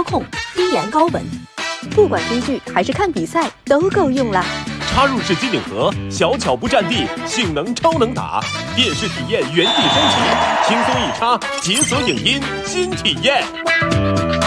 控，低颜高稳，不管追剧还是看比赛都够用了。 插入式机顶盒，小巧不占地，性能超能打，电视体验原地升级，轻松一插，解锁影音新体验。